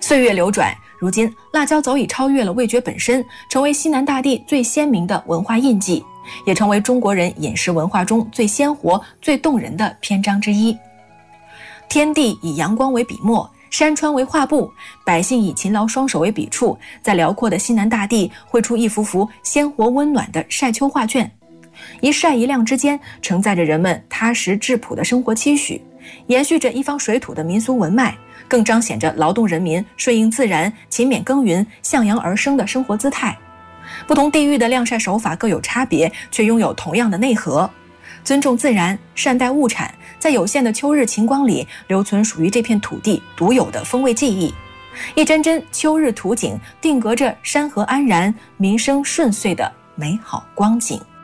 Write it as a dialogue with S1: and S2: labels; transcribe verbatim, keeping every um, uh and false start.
S1: 岁月流转，如今辣椒早已超越了味觉本身，成为西南大地最鲜明的文化印记，也成为中国人饮食文化中最鲜活、最动人的篇章之一。天地以阳光为笔墨，山川为画布，百姓以勤劳双手为笔触，在辽阔的西南大地绘出一幅幅鲜活温暖的晒秋画卷。一晒一晾之间，承载着人们踏实质朴的生活期许，延续着一方水土的民俗文脉，更彰显着劳动人民顺应自然、勤勉耕耘、向阳而生的生活姿态。不同地域的晾晒手法各有差别，却拥有同样的内核。尊重自然，善待物产，在有限的秋日晴光里，留存属于这片土地独有的风味记忆。一帧帧秋日图景，定格着山河安然、民生顺遂的美好光景。